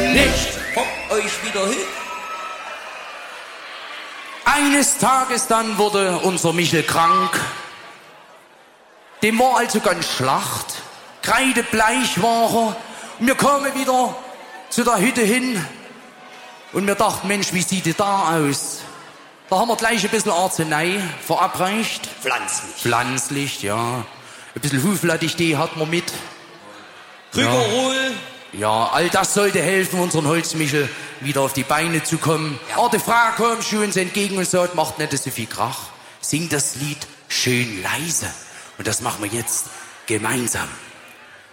nicht von euch wieder hin. Eines Tages dann wurde unser Michel krank. Dem war also ganz schlacht. Kreidebleich war er. Und wir kamen wieder zu der Hütte hin. Und wir dachten, Mensch, wie sieht die da aus? Da haben wir gleich ein bisschen Arznei verabreicht. Pflanzlich. Pflanzlich, ja. Ein bisschen Huflattich hat man mit. Krügerol. Ja, all das sollte helfen, unseren Holzmichel wieder auf die Beine zu kommen. Ja. Aber die Frau kam schon uns entgegen und sagt, macht nicht so viel Krach. Singt das Lied schön leise. Und das machen wir jetzt gemeinsam.